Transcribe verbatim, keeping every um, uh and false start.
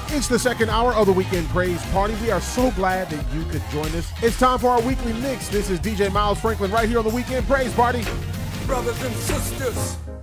It's the second hour of the Weekend Praise Party. We are so glad that you could join us. It's time for our weekly mix. This is D J Miles Franklin right here on the Weekend Praise Party. Brothers and sisters,